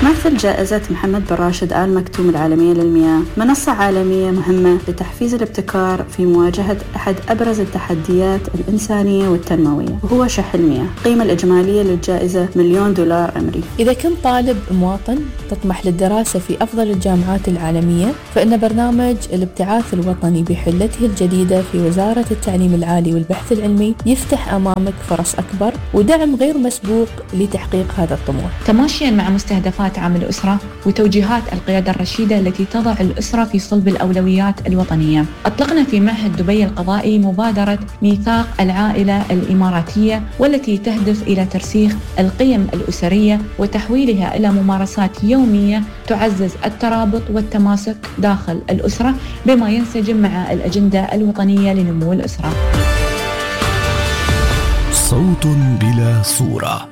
تمثل جائزة محمد بن راشد آل مكتوم العالمية للمياه منصة عالمية مهمة لتحفيز الابتكار في مواجهة أحد أبرز التحديات الإنسانية والتنموية، وهو شح المياه. القيمة الإجمالية للجائزة $1,000,000 أمريكي. إذا كنت طالب مواطن تطمح للدراسة في أفضل الجامعات العالمية، فإن برنامج الابتعاث الوطني بحلته الجديدة في وزارة التعليم العالي والبحث العلمي يفتح أمامك فرص أكبر ودعم غير مسبوق لتحقيق هذا الطموح، تماشياً مع مستهدفات عام الأسرة وتوجيهات القيادة الرشيدة التي تضع الأسرة في صلب الأولويات الوطنية. أطلقنا في معهد دبي القضائي مبادرة ميثاق العائلة الإماراتية، والتي تهدف إلى ترسيخ القيم الأسرية وتحويلها إلى ممارسات يومية تعزز الترابط والتماسك داخل الأسرة، بما ينسجم مع الأجندة الوطنية لنمو الأسرة. صوت بلا صورة.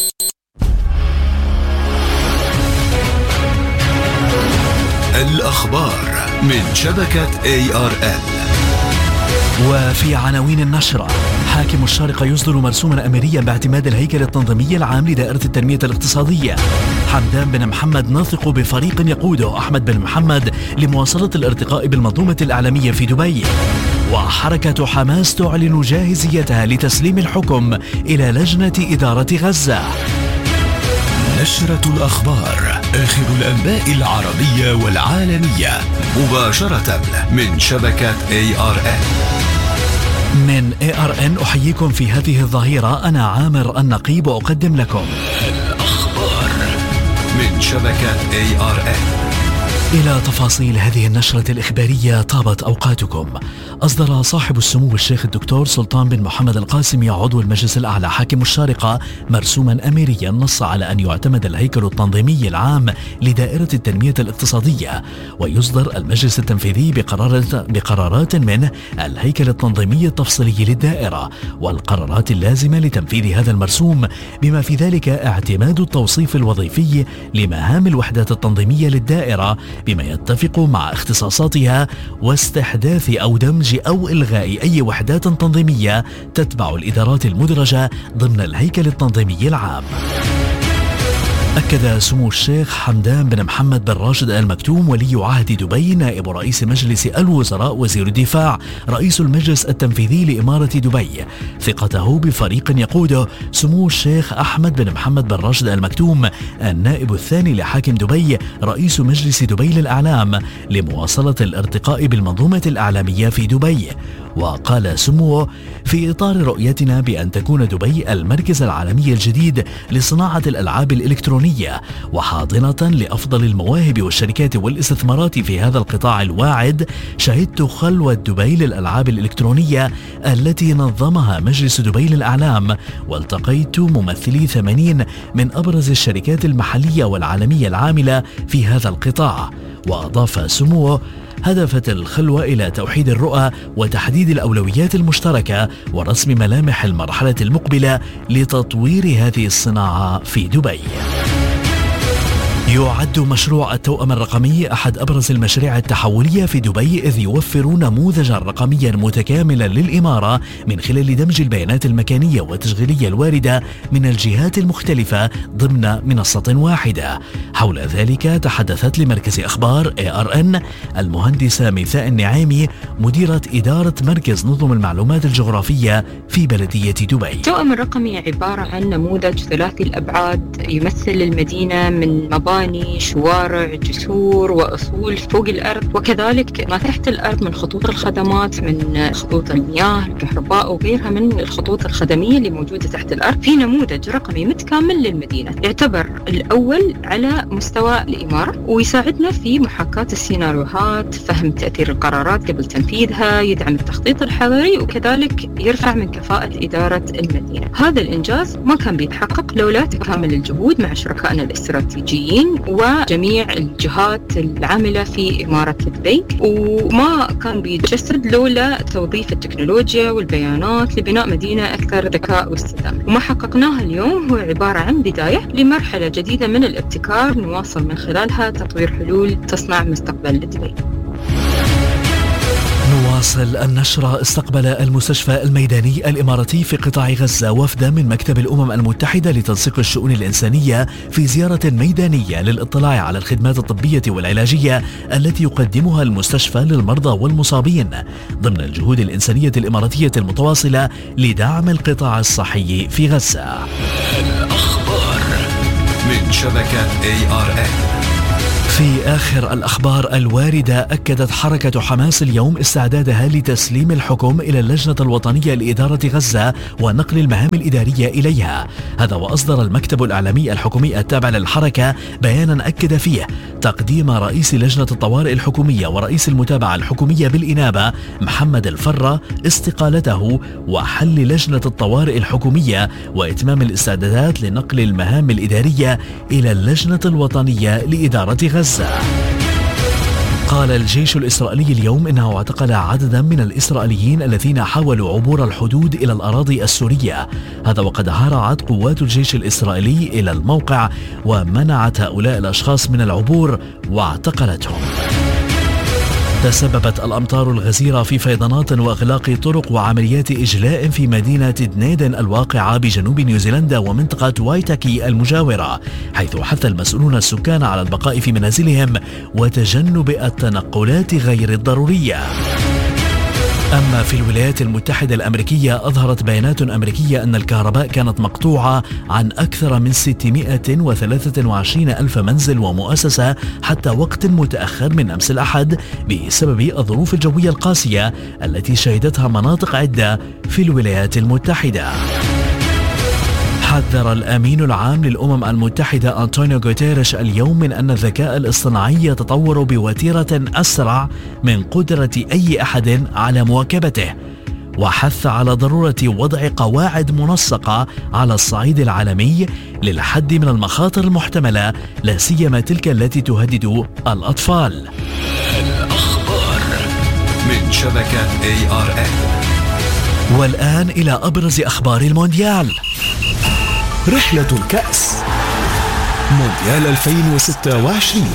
الأخبار من شبكة ARN. وفي عناوين النشرة: حاكم الشارقة يصدر مرسوما أميريا باعتماد الهيكل التنظيمي العام لدائرة التنمية الاقتصادية. حمدان بن محمد نثق بفريق يقوده أحمد بن محمد لمواصلة الارتقاء بالمنظومة الإعلامية في دبي. وحركة حماس تعلن جاهزيتها لتسليم الحكم إلى لجنة إدارة غزة. نشرة الأخبار، آخر الأنباء العربية والعالمية، مباشرة من شبكة ARN. من ARN أحييكم في هذه الظهيرة، أنا عامر النقيب أقدم لكم الأخبار من شبكة ARN. إلى تفاصيل هذه النشرة الإخبارية طابت أوقاتكم. أصدر صاحب السمو الشيخ الدكتور سلطان بن محمد القاسمي عضو المجلس الأعلى حاكم الشارقة مرسوما أميريا نص على أن يعتمد الهيكل التنظيمي العام لدائرة التنمية الاقتصادية، ويصدر المجلس التنفيذي بقرارات منه الهيكل التنظيمي التفصيلي للدائرة والقرارات اللازمة لتنفيذ هذا المرسوم، بما في ذلك اعتماد التوصيف الوظيفي لمهام الوحدات التنظيمية للدائرة بما يتفق مع اختصاصاتها، واستحداث أو دمج أو إلغاء أي وحدات تنظيمية تتبع الإدارات المدرجة ضمن الهيكل التنظيمي العام. أكد سمو الشيخ حمدان بن محمد بن راشد آل مكتوم ولي عهد دبي نائب رئيس مجلس الوزراء وزير الدفاع رئيس المجلس التنفيذي لإمارة دبي ثقته بفريق يقوده سمو الشيخ أحمد بن محمد بن راشد آل مكتوم النائب الثاني لحاكم دبي رئيس مجلس دبي للإعلام لمواصلة الارتقاء بالمنظومة الإعلامية في دبي. وقال سموه: في إطار رؤيتنا بأن تكون دبي المركز العالمي الجديد لصناعة الألعاب الإلكترونية وحاضنة لأفضل المواهب والشركات والاستثمارات في هذا القطاع الواعد، شهدت خلوة دبي للألعاب الإلكترونية التي نظمها مجلس دبي للإعلام، والتقيت ممثلي 80 من أبرز الشركات المحلية والعالمية العاملة في هذا القطاع. وأضاف سموه: هدفت الخلوة إلى توحيد الرؤى وتحديد الأولويات المشتركة ورسم ملامح المرحلة المقبلة لتطوير هذه الصناعة في دبي. يعد مشروع التوأم الرقمي أحد أبرز المشاريع التحولية في دبي، إذ يوفر نموذجا رقميا متكاملا للإمارة من خلال دمج البيانات المكانية والتشغيلية الواردة من الجهات المختلفة ضمن منصة واحدة. حول ذلك تحدثت لمركز أخبار ARN المهندسة ميثاء النعيمي مديرة إدارة مركز نظم المعلومات الجغرافية في بلدية دبي. التوأم الرقمي عبارة عن نموذج ثلاثي الأبعاد يمثل المدينة من مباني، شوارع، جسور وأصول فوق الأرض، وكذلك ما تحت الأرض من خطوط الخدمات، من خطوط المياه، الكهرباء وغيرها من الخطوط الخدمية اللي موجودة تحت الأرض في نموذج رقمي متكامل للمدينة. يعتبر الأول على مستوى الإمارة، ويساعدنا في محاكاة السيناريوهات، فهم تأثير القرارات قبل تنفيذها، يدعم التخطيط الحضري، وكذلك يرفع من كفاءة إدارة المدينة. هذا الإنجاز ما كان بيتحقق لولا تكامل الجهود مع شركائنا الاستراتيجيين وجميع الجهات العاملة في إمارة دبي، وما كان بيتجسد لولا توظيف التكنولوجيا والبيانات لبناء مدينة أكثر ذكاء واستدامة. وما حققناه اليوم هو عبارة عن بداية لمرحلة جديدة من الابتكار نواصل من خلالها تطوير حلول تصنع مستقبل دبي. نواصل النشرة. استقبل المستشفى الميداني الإماراتي في قطاع غزة وفدا من مكتب الأمم المتحدة لتنسيق الشؤون الإنسانية في زيارة ميدانية للاطلاع على الخدمات الطبية والعلاجية التي يقدمها المستشفى للمرضى والمصابين ضمن الجهود الإنسانية الإماراتية المتواصلة لدعم القطاع الصحي في غزة. الأخبار من شبكة ARN. في آخر الأخبار الواردة، أكدت حركة حماس اليوم استعدادها لتسليم الحكم إلى اللجنة الوطنية لإدارة غزة ونقل المهام الإدارية إليها. هذا وأصدر المكتب الإعلامي الحكومي التابع للحركة بيانا أكد فيه تقديم رئيس لجنة الطوارئ الحكومية ورئيس المتابعة الحكومية بالإنابة محمد الفرة استقالته وحل لجنة الطوارئ الحكومية وإتمام الاستعدادات لنقل المهام الإدارية إلى اللجنة الوطنية لإدارة غزة. قال الجيش الإسرائيلي اليوم إنه اعتقل عددا من الإسرائيليين الذين حاولوا عبور الحدود إلى الأراضي السورية. هذا وقد هرعت قوات الجيش الإسرائيلي إلى الموقع ومنعت هؤلاء الأشخاص من العبور واعتقلتهم. تسببت الأمطار الغزيرة في فيضانات وإغلاق طرق وعمليات إجلاء في مدينة دنيدن الواقعة بجنوب نيوزيلندا ومنطقة وايتاكي المجاورة، حيث حث المسؤولون السكان على البقاء في منازلهم وتجنب التنقلات غير الضرورية. أما في الولايات المتحدة الأمريكية، أظهرت بيانات أمريكية أن الكهرباء كانت مقطوعة عن أكثر من 623 ألف منزل ومؤسسة حتى وقت متأخر من أمس الأحد بسبب الظروف الجوية القاسية التي شهدتها مناطق عدة في الولايات المتحدة. حذر الأمين العام للأمم المتحدة أنطونيو غوتيريش اليوم من أن الذكاء الاصطناعي يتطور بوتيرة أسرع من قدرة أي أحد على مواكبته، وحث على ضرورة وضع قواعد منسقة على الصعيد العالمي للحد من المخاطر المحتملة، لا سيما تلك التي تهدد الأطفال. الأخبار من شبكة ARN. والآن إلى أبرز أخبار المونديال. رحلة الكأس مونديال 2026.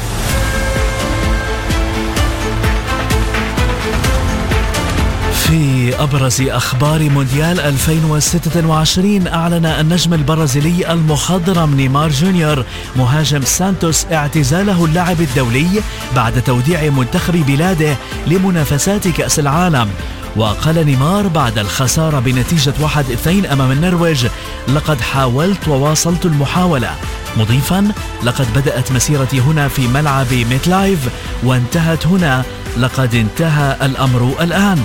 في أبرز أخبار مونديال 2026، أعلن النجم البرازيلي المخضرم نيمار جونيور مهاجم سانتوس اعتزاله اللعب الدولي بعد توديع منتخب بلاده لمنافسات كأس العالم. وقال نيمار بعد الخسارة بنتيجة 1-2 أمام النرويج: لقد حاولت وواصلت المحاولة، مضيفا: لقد بدأت مسيرتي هنا في ملعب ميتلايف وانتهت هنا، لقد انتهى الأمر الآن.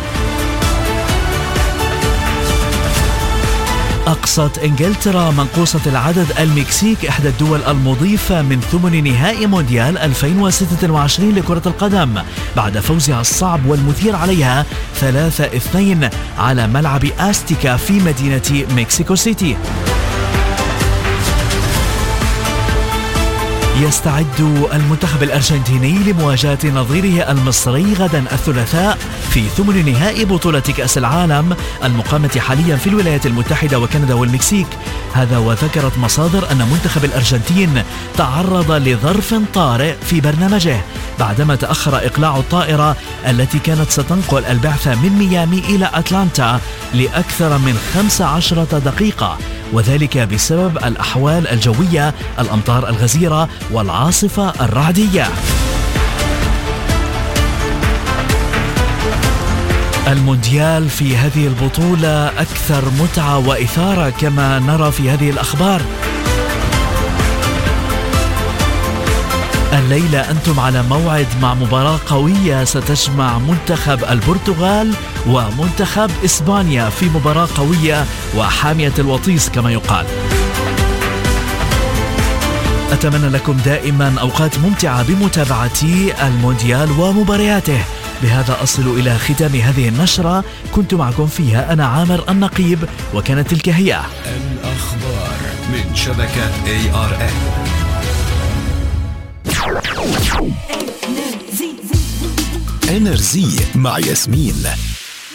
أقصت إنجلترا منقوصة العدد المكسيك إحدى الدول المضيفة من ثمن نهائي مونديال 2026 لكرة القدم بعد فوزها الصعب والمثير عليها 3-2 على ملعب آستيكا في مدينة مكسيكو سيتي. يستعد المنتخب الأرجنتيني لمواجهة نظيره المصري غدا الثلاثاء في ثمن نهائي بطولة كأس العالم المقامة حاليا في الولايات المتحدة وكندا والمكسيك. هذا وذكرت مصادر أن منتخب الأرجنتين تعرض لظرف طارئ في برنامجه بعدما تأخر إقلاع الطائرة التي كانت ستنقل البعثة من ميامي إلى أتلانتا لأكثر من 15 دقيقة، وذلك بسبب الأحوال الجوية، الأمطار الغزيرة والعاصفة الرعدية. المونديال في هذه البطولة أكثر متعة وإثارة كما نرى في هذه الأخبار. الليلة أنتم على موعد مع مباراة قوية ستجمع منتخب البرتغال ومنتخب إسبانيا في مباراة قوية وحامية الوطيس كما يقال. أتمنى لكم دائما أوقات ممتعة بمتابعة المونديال ومبارياته. بهذا أصل إلى ختام هذه النشرة، كنت معكم فيها أنا عامر النقيب، وكانت تلك هي الأخبار من شبكة ARN. إنرزي مع ياسمين.